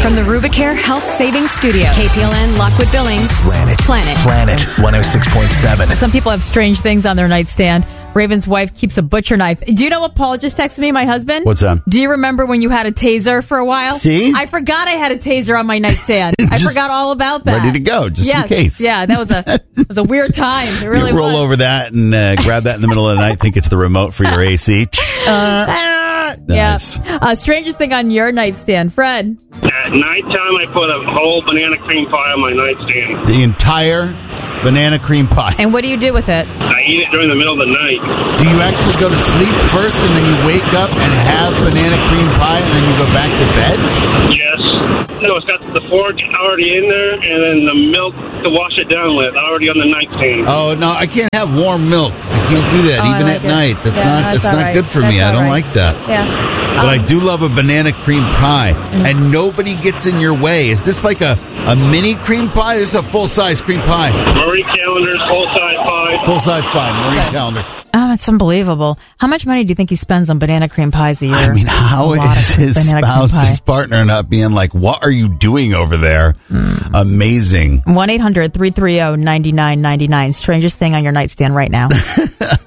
From the Rubicare Health Savings Studio, KPLN Lockwood Billings. Planet 106.7. Some people have strange things on their nightstand. Raven's wife keeps a butcher knife. Do you know what Paul just texted me, my husband? What's that? Do you remember when you had a taser for a while? See? I forgot I had a taser on my nightstand. I forgot all about that. Ready to go, just in case. Yeah, that was a weird time. It really you roll was. over that and grab that in the middle of the night, think it's the remote for your AC. Nice. Yeah. Strangest thing on your nightstand, Fred. At nighttime, I put a whole banana cream pie on my nightstand. The entire banana cream pie. And what do you do with it? I eat it during the middle of the night. Do you actually go to sleep first and then you wake up and have banana cream pie and then you go back to bed? Yes. No, it's got the fork already in there, and then the milk to wash it down with already on the nightstand. Oh, no, I can't have warm milk. I can't do that, even at night. That's not good for me. I don't like that. Yeah. But I do love a banana cream pie, and nobody gets in your way. Is this like a mini cream pie? This is a full-size cream pie. Marie Callender's full-size pie. Full-size pie, Marie Callender's. Oh, it's unbelievable. How much money do you think he spends on banana cream pies a year? I mean, how is his spouse, his partner, not being like, what are you doing over there? Amazing. 1-800-330-9999. Strangest thing on your nightstand right now.